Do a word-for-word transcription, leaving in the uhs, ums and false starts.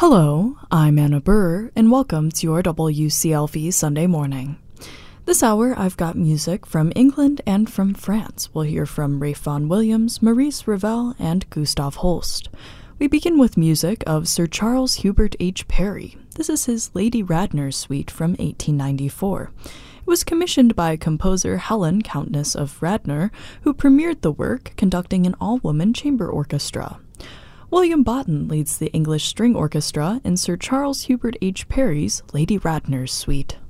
Hello, I'm Anna Burr, and welcome to your W C L V Sunday morning. This hour, I've got music from England and from France. We'll hear from Ralph Vaughan Williams, Maurice Ravel, and Gustav Holst. We begin with music of Sir Charles Hubert H. Parry. This is his Lady Radnor suite from eighteen ninety-four. It was commissioned by composer Helen, Countess of Radnor, who premiered the work conducting an all-woman chamber orchestra. William Botton leads the English String Orchestra in Sir Charles Hubert H. Parry's Lady Radnor's suite.